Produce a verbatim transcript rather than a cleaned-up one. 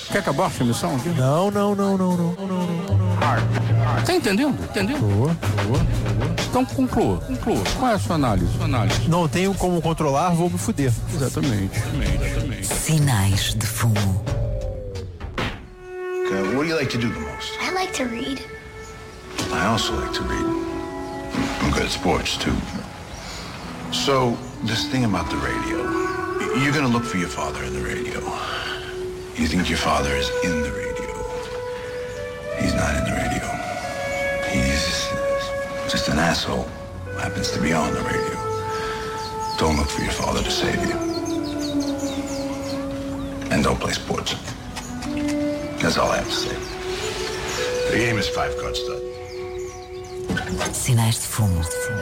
Quer que abaixe a missão aqui? Não, não, não, não, não, não, não, não. Tá entendendo? Entendeu? Boa, boa, boa. Então conclua, conclua. Qual é a sua análise? Sua análise? Não tenho como controlar, vou me fuder. Exatamente. Exatamente. Sinais de fumo. Okay, what do you like to do the most? I like to read. I also like to read. I'm good at sports, too. So, this thing about the radio. You're gonna look for your father in the radio. You think your father is in the radio. He's not in the radio. He's just an asshole who happens to be on the radio. Don't look for your father to save you. And don't play sports. That's all I have to say. The game is five card stud. Sinais de fumo.